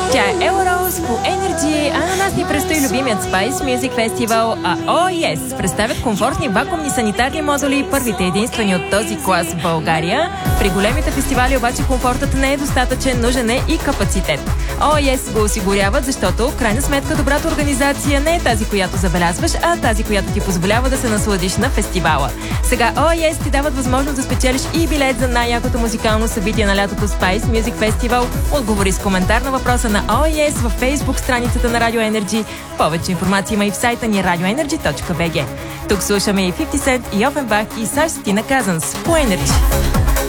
Тя е Ела Роуз по Energy, а на нас ни предстои любимият Spice Music Festival, а OES представят комфортни вакуумни санитарни модули, първите единствени от този клас в България. При големите фестивали обаче комфортът не е достатъчен, нужен е и капацитет. OES го осигуряват, защото в крайна сметка добрата организация не е тази, която забелязваш, а тази, която ти позволява да се насладиш на фестивала. Сега OES ти дават възможност да спечелиш и билет за най-якото музикално събитие на лятото Spice Music Festival. Отговори с коментар на въпроса на OES във Facebook страницата на Radio Energy. Повече информация има и в сайта ни radioenergy.bg. Тук слушаме и 50 Cent, и Offenbach и Sash Tina Cousins по Energy.